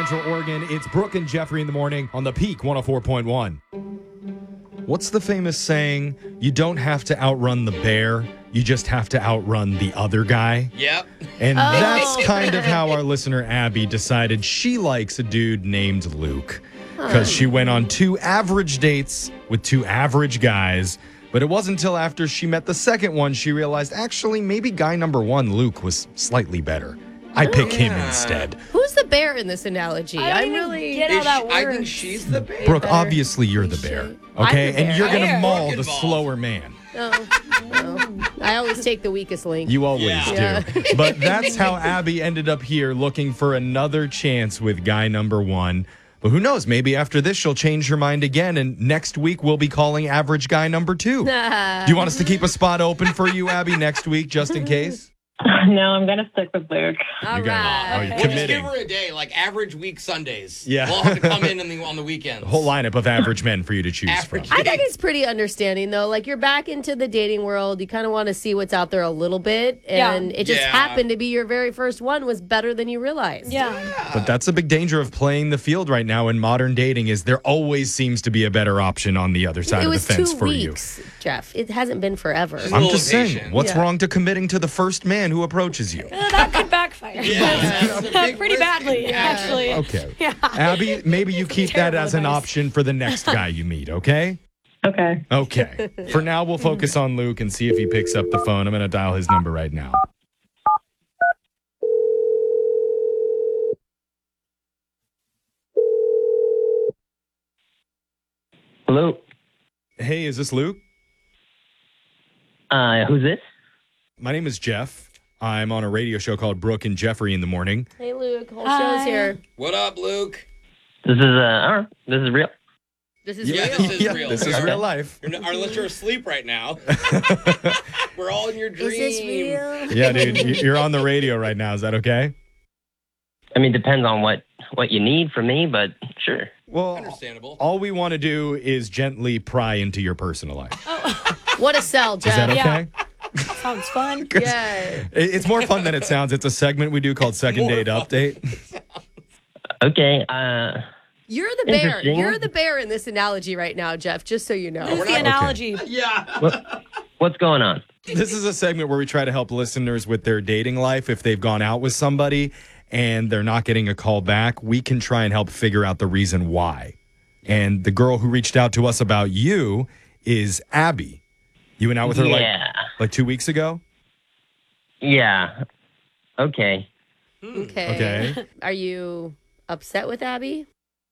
Central Oregon. It's Brooke and Jeffrey in the morning on the Peak 104.1. What's the famous saying? You don't have to outrun the bear. You just have to outrun the other guy. Yep. And that's kind of how our listener Abby decided she likes a dude named Luke. Because she went on 2 average dates with 2 average guys. But it wasn't until after she met the second one she realized, actually, maybe guy number 1, Luke, was slightly better. I pick him instead. Who's the bear in this analogy? I don't even get how that works. I think she's the bear. Brooke, obviously you're the bear, okay? I'm the And you're going to bear. maul Brooke the involved. slower man. No. I always take the weakest link. You always Yeah. do. But that's how Abby ended up here looking for another chance with guy number 1. But who knows? Maybe after this, she'll change her mind again. And next week, we'll be calling average guy number 2. Do you want us to keep a spot open for you, Abby, next week, just in case? No, I'm going to stick with Luke. All You're gonna- right. oh, you're We'll just committing. give her a day, like average week Sundays. Yeah. We'll have to come in on the weekends. Whole lineup of average men for you to choose Average. from. I think it's pretty understanding, though. Like, you're back into the dating world. You kind of want to see what's out there a little bit. And it just Yeah. happened to be your very first one was better than you realized. Yeah. But that's a big danger of playing the field right now in modern dating is there always seems to be a better option on the other side It of the was fence 2 for weeks, Jeff. It hasn't been forever. Just you. I'm little just saying, patient. what's Yeah. wrong to committing to the first man who approaches you? That could backfire. That's a big Pretty risk. badly, actually. Okay. Yeah. Abby, maybe you keep that Terrible as an advice. option for the next guy you meet, okay? Okay. Okay. For now, we'll focus on Luke and see if he picks up the phone. I'm going to dial his number right now. Hello. Hey, is this Luke? Who's this? My name is Jeff. I'm on a radio show called Brooke and Jeffrey in the morning. Hey, Luke. Whole Hi. show's here. What up, Luke? This is I don't know. This is real. This is Yeah, real. this is real. This is Okay. real life. Unless you're asleep right now. We're all in your dream. Is this real? Yeah, dude, you're on the radio right now. Is that okay? I mean, depends on what you need from me, but sure. Well, Understandable. all we want to do is gently pry into your personal life. What a sell, Is that Jeff. okay? Sounds fun. Yeah. It's more fun than it sounds. It's a segment we do called Second More Date fun. Update. Okay. You're the bear. Interesting. You're the bear in this analogy right now, Jeff, just so you know. That's the not- analogy. Yeah. What's going on? This is a segment where we try to help listeners with their dating life. If they've gone out with somebody and they're not getting a call back, we can try and help figure out the reason why. And the girl who reached out to us about you is Abby. You went out with her Yeah. like 2 weeks ago? Yeah. Okay. Okay. Okay. Are you upset with Abby?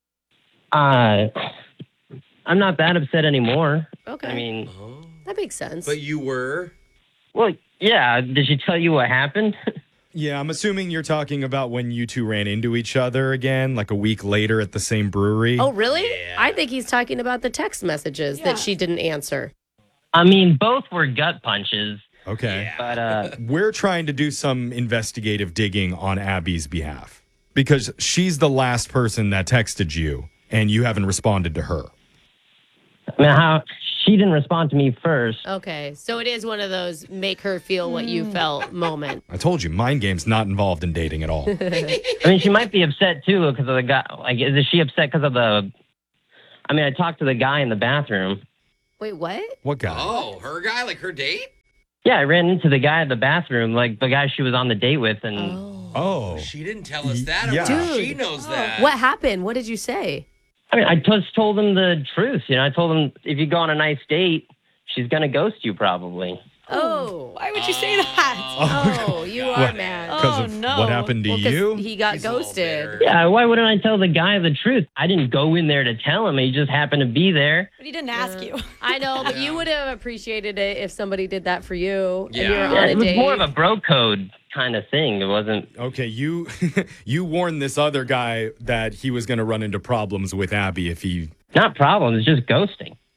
I'm not that upset anymore. Okay. I mean, that makes sense. But you were. well, yeah. Did she tell you what happened? Yeah, I'm assuming you're talking about when you two ran into each other again, like a week later at the same brewery. Oh, really? I think he's talking about the text messages that she didn't answer. I mean, both were gut punches, Okay. but We're trying to do some investigative digging on Abby's behalf because she's the last person that texted you and you haven't responded to her. I mean, how she didn't respond to me first. Okay. So it is one of those make her feel what you felt moment. I told you, mind game's not involved in dating at all. I mean, she might be upset too because of the guy. Like, is she upset because of the? I mean, I talked to the guy in the bathroom. Wait, what? What guy? Oh, her guy, like her date? Yeah, I ran into the guy at the bathroom, like the guy she was on the date with, and Oh. She didn't tell us that. Yeah. Dude. She Dude. knows that. What happened? What did you say? I mean, I just told him the truth. You know, I told him if you go on a nice date, she's gonna ghost you probably. Oh. Why would you say that? Oh, you are What? mad. Because Oh, of no. what happened to Well, 'cause you? he got He's a little ghosted. bitter. Yeah, why wouldn't I tell the guy the truth? I didn't go in there to tell him. He just happened to be there. But he didn't ask you. I know, but you would have appreciated it if somebody did that for you Yeah. and you were Yeah, on a it was date. more of a bro code kind of thing. It wasn't. Okay, you you warned this other guy that he was going to run into problems with Abby if he. Not problems, it's just ghosting.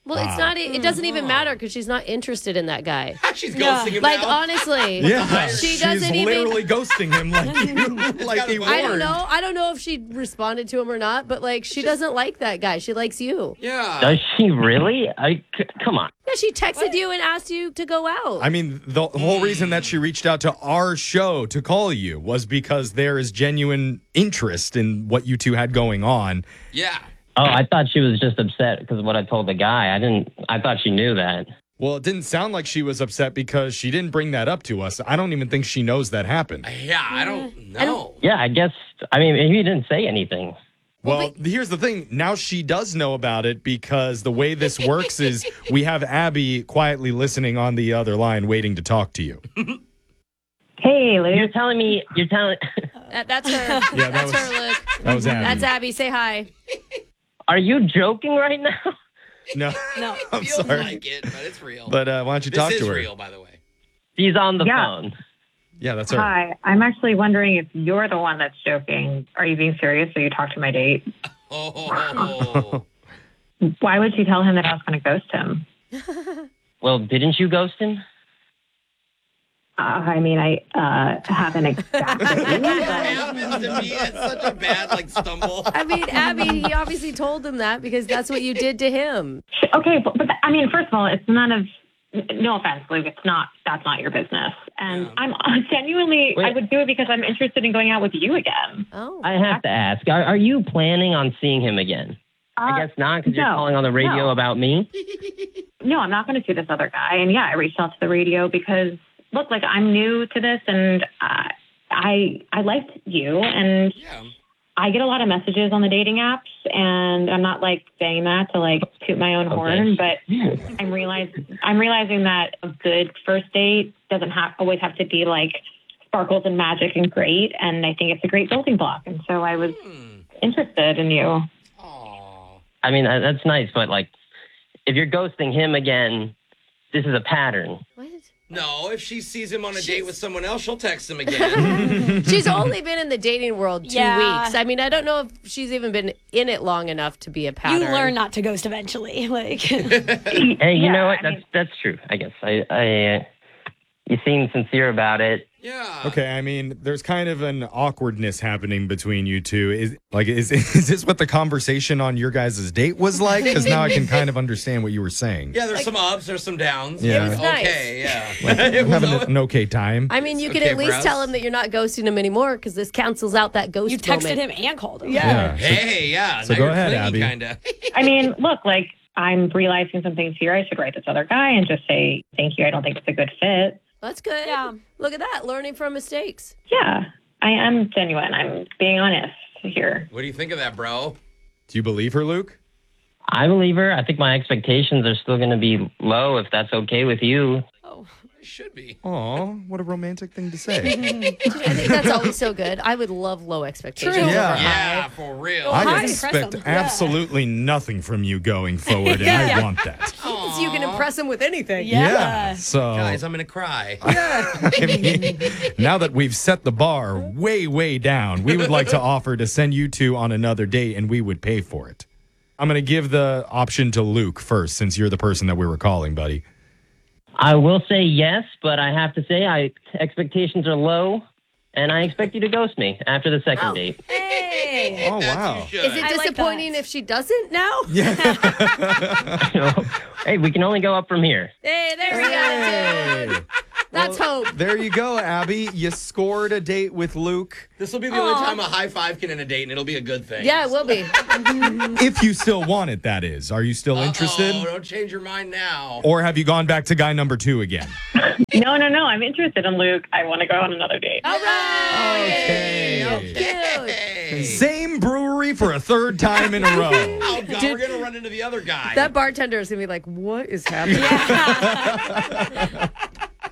Well, it's not. It doesn't even matter because she's not interested in that guy. She's ghosting him Like now. honestly, Yeah, she she's doesn't even. literally ghosting him like you, like he I don't warned. know. I don't know if she responded to him or not, but like she doesn't like that guy. She likes you. Yeah. Does she really? Come on. Yeah, she texted you and asked you to go out. I mean, the whole reason that she reached out to our show to call you was because there is genuine interest in what you two had going on. Yeah. Oh, I thought she was just upset because of what I told the guy. I thought she knew that. Well, it didn't sound like she was upset because she didn't bring that up to us. I don't even think she knows that happened. Yeah, I don't know. Yeah, I guess. I mean, he didn't say anything. Well, here's the thing. Now she does know about it because the way this works is we have Abby quietly listening on the other line waiting to talk to you. Hey, You're Luke. telling me. That's her. Yeah, That's her, Luke. That was Abby. That's Abby. Say hi. Are you joking right now? No, No. I'm Feels sorry. like it, but it's real. But why don't you talk this is to her? real, by the way. She's on the Yeah. phone. Yeah, that's her. Hi. I'm actually wondering if you're the one that's joking. Are you being serious? Or you talked to my date? Oh. Why would you tell him that I was going to ghost him? Well, didn't you ghost him? I mean, I haven't exactly. happens to me. It's such a bad stumble. I mean, Abby. He obviously told him that because that's what you did to him. Okay, but I mean, first of all, it's none of. No offense, Luke. It's not. That's not your business. And I'm genuinely. Wait. I would do it because I'm interested in going out with you again. Oh. I have to ask. Are you planning on seeing him again? I guess not, because you're no, calling on the radio no. about me. No, I'm not going to see this other guy. And yeah, I reached out to the radio because look, I'm new to this, and I liked you, and Yeah. I get a lot of messages on the dating apps, and I'm not saying that to toot my own horn, but I'm realizing that a good first date doesn't always have to be sparkles and magic and great, and I think it's a great building block, and so I was interested in you. Aw. I mean, that's nice, but if you're ghosting him again, this is a pattern. What? No, if she sees him on a date with someone else, she'll text him again. She's only been in the dating world 2 Yeah. weeks. I mean, I don't know if she's even been in it long enough to be a pattern. You learn not to ghost eventually. Hey, you Yeah, know what? I mean- That's true. I guess you seem sincere about it. Yeah. Okay, I mean, there's kind of an awkwardness happening between you two. Is this what the conversation on your guys' date was like? Because now I can kind of understand what you were saying. Yeah, there's some ups, there's some downs. Yeah. It was nice. Okay, yeah. Like, It was having all- an okay time. I mean, you could Okay, at least Browse. tell him that you're not ghosting him anymore because this cancels out that ghost You texted moment. him and called him. Yeah. Hey, yeah. So now go you're ahead, clingy, Abby. Kinda. I mean, look, I'm realizing some things here. I should write this other guy and just say, thank you. I don't think it's a good fit. That's good. Yeah. Look at that, learning from mistakes. Yeah, I am genuine. I'm being honest here. What do you think of that, bro? Do you believe her, Luke? I believe her. I think my expectations are still going to be low, if that's okay with you. Oh. It should be. Aw, what a romantic thing to say. I think that's always so good. I would love low expectations. True. Yeah. over Yeah, high. for real. I Hi. expect Impress 'em. Yeah. absolutely nothing from you going forward, and I want that. So you can impress him with anything. Yeah. So, Guys, I'm going to cry. I mean, now that we've set the bar way, way down, we would like to offer to send you two on another date, and we would pay for it. I'm going to give the option to Luke first, since you're the person that we were calling, buddy. I will say yes, but I have to say expectations are low, and I expect you to ghost me after the second date. Hey. Oh, That's wow. you should. Is it I like disappointing that. if she doesn't now? Hey, we can only go up from here. Hey, there's the attitude. Hey. That's hope. There you go, Abby. You scored a date with Luke. This will be the only time a high five can end a date, and it'll be a good thing. Yeah, it will be. If you still want it, that is. Are you still interested? Oh, don't change your mind now. Or have you gone back to guy number 2 again? No. I'm interested in Luke. I want to go on another date. All right. Okay. Cute. Hey. Same brewery for a third time in a row. Oh, God, Dude. we're going to run into the other guy. That bartender is going to be like, what is happening?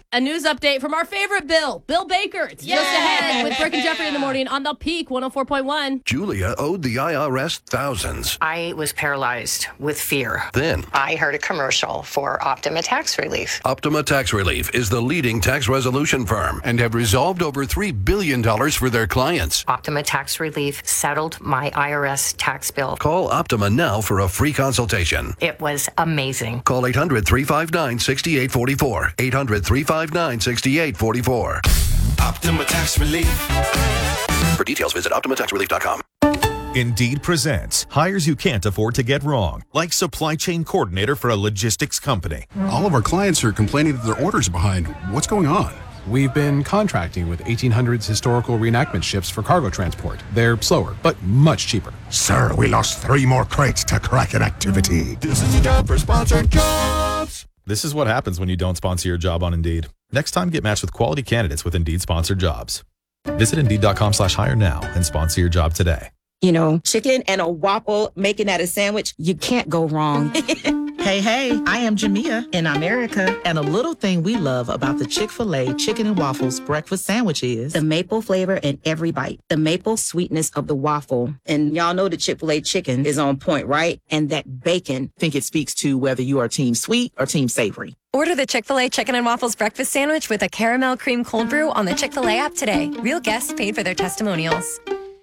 A news update from our favorite Bill Baker. It's just ahead with Brooke and Jeffrey in the morning on the Peak 104.1. Julia owed the IRS thousands. I was paralyzed with fear. Then I heard a commercial for Optima Tax Relief. Optima Tax Relief is the leading tax resolution firm and have resolved over $3 billion for their clients. Optima Tax Relief settled my IRS tax bill. Call Optima now for a free consultation. It was amazing. Call 800-359-6844. 800-359-6844. Optima Tax Relief. For details, visit OptimaTaxRelief.com. Indeed presents hires you can't afford to get wrong, like supply chain coordinator for a logistics company. All of our clients are complaining that their orders are behind. What's going on? We've been contracting with 1800s historical reenactment ships for cargo transport. They're slower, but much cheaper. Sir, we lost 3 more crates to Kraken activity. This is a job for sponsored jobs. This is what happens when you don't sponsor your job on Indeed. Next time, get matched with quality candidates with Indeed sponsored jobs. Visit Indeed.com/hire now and sponsor your job today. You know, chicken and a waffle, making that a sandwich, you can't go wrong. Hey, I am Jamia in America. And a little thing we love about the Chick-fil-A Chicken and Waffles breakfast sandwich is the maple flavor in every bite, the maple sweetness of the waffle. And y'all know the Chick-fil-A chicken is on point, right? And that bacon. I think it speaks to whether you are team sweet or team savory. Order the Chick-fil-A Chicken and Waffles breakfast sandwich with a caramel cream cold brew on the Chick-fil-A app today. Real guests paid for their testimonials.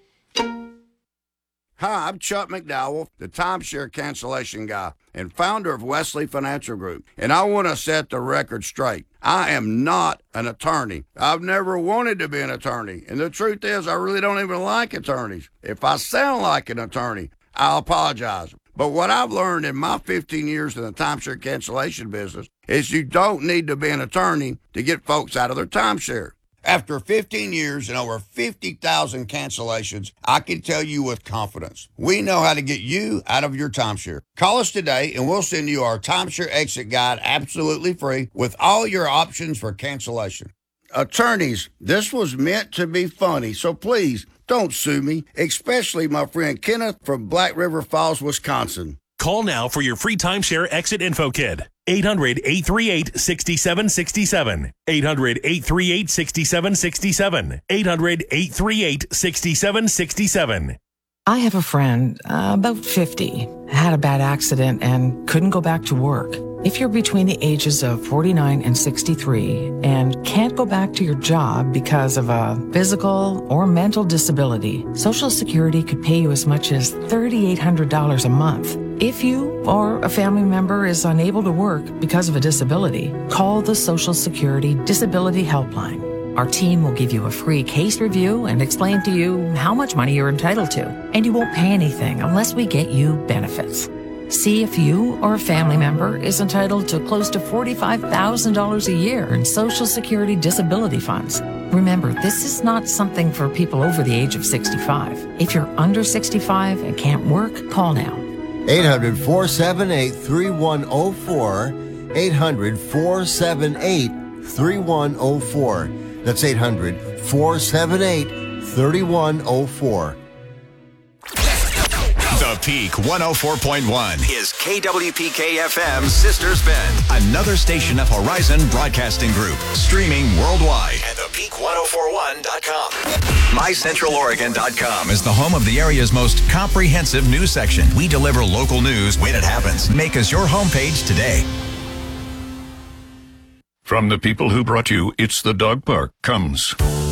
Hi, I'm Chuck McDowell, the timeshare cancellation guy and founder of Wesley Financial Group. And I want to set the record straight. I am not an attorney. I've never wanted to be an attorney. And the truth is, I really don't even like attorneys. If I sound like an attorney, I'll apologize. But what I've learned in my 15 years in the timeshare cancellation business is you don't need to be an attorney to get folks out of their timeshare. After 15 years and over 50,000 cancellations, I can tell you with confidence, we know how to get you out of your timeshare. Call us today and we'll send you our timeshare exit guide absolutely free with all your options for cancellation. Attorneys, this was meant to be funny, so please don't sue me, especially my friend Kenneth from Black River Falls, Wisconsin. Call now for your free timeshare exit info kit. 800-838-6767. 800-838-6767. 800-838-6767. I have a friend, about 50, had a bad accident and couldn't go back to work. If you're between the ages of 49 and 63 and can't go back to your job because of a physical or mental disability, Social Security could pay you as much as $3,800 a month. If you or a family member is unable to work because of a disability, call the Social Security Disability Helpline. Our team will give you a free case review and explain to you how much money you're entitled to. And you won't pay anything unless we get you benefits. See if you or a family member is entitled to close to $45,000 a year in Social Security disability funds. Remember, this is not something for people over the age of 65. If you're under 65 and can't work, call now. 800-478-3104. 800-478-3104. That's 800-478-3104. The Peak 104.1 is KWPK-FM's Sisters Bend, another station of Horizon Broadcasting Group, streaming worldwide at thepeak1041.com. MyCentralOregon.com is the home of the area's most comprehensive news section. We deliver local news when it happens. Make us your homepage today. From the people who brought you It's the Dog Park comes